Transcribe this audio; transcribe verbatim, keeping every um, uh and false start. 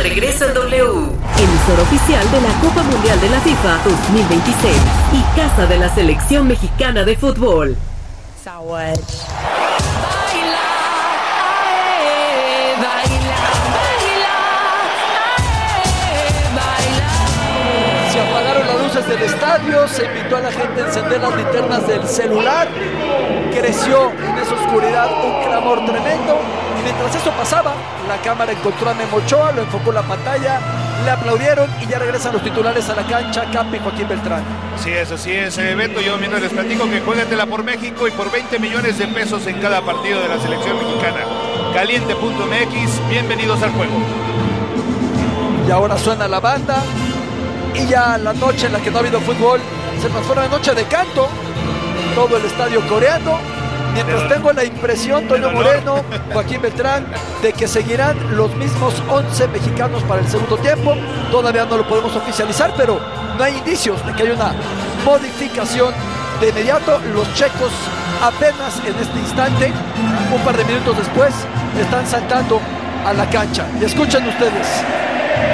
regresa en W. Emisor oficial de la Copa Mundial de la FIFA dos mil veintiséis y casa de la Selección Mexicana de Fútbol. Se apagaron las luces del estadio, se invitó a la gente a encender las linternas del celular. Creció en esa oscuridad un clamor tremendo. Mientras eso pasaba, la cámara encontró a Memo Ochoa, lo enfocó en la pantalla, le aplaudieron y ya regresan los titulares a la cancha, Capi y Joaquín Beltrán. Así es, así es, eh, Beto. Yo mientras les platico que juégatela por México y por veinte millones de pesos en cada partido de la selección mexicana. Caliente punto M X, bienvenidos al juego. Y ahora suena la banda y ya la noche en la que no ha habido fútbol se transforma en noche de canto, todo el estadio coreano. Mientras tengo la impresión, Toño Moreno, Joaquín Beltrán, de que seguirán los mismos once mexicanos para el segundo tiempo. Todavía no lo podemos oficializar, pero no hay indicios de que haya una modificación de inmediato. Los checos apenas en este instante, un par de minutos después, están saltando a la cancha. Y escuchen ustedes.